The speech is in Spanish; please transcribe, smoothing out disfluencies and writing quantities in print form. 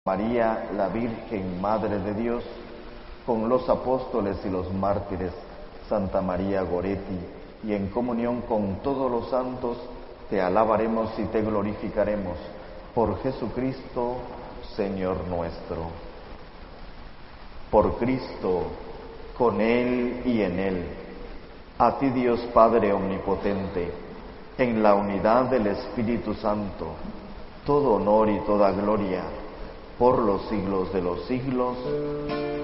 María, la Virgen, Madre de Dios, con los apóstoles y los mártires, Santa María Goretti, y en comunión con todos los santos, te alabaremos y te glorificaremos, por Jesucristo, Señor nuestro. Por Cristo, con Él y en Él, a ti Dios Padre Omnipotente, en la unidad del Espíritu Santo, todo honor y toda gloria, por los siglos de los siglos.